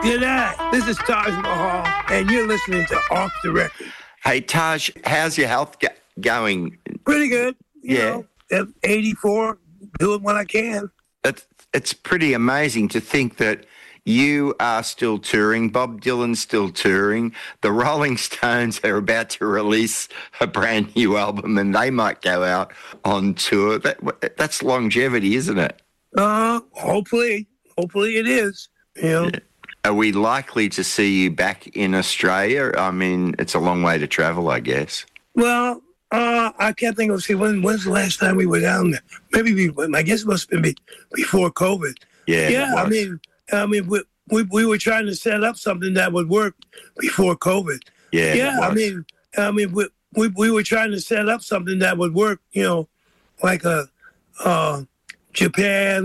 G'day. This is Taj Mahal, and you're listening to Off the Record. Hey, Taj, how's your health going? Pretty good. You Yeah. know, at 84, doing what I can. It's pretty amazing to think that you are still touring, Bob Dylan's still touring, the Rolling Stones are about to release a brand new album and they might go out on tour. That's longevity, isn't it? Hopefully it is. You know. Yeah. Are we likely to see you back in Australia? I mean, it's a long way to travel, I guess. Well, I can't think of, when's the last time we were down there? Maybe, I guess it must have been before COVID. Yeah. I mean, we were trying to set up something that would work before COVID. Yeah. We were trying to set up something that would work, you know, like a Japan,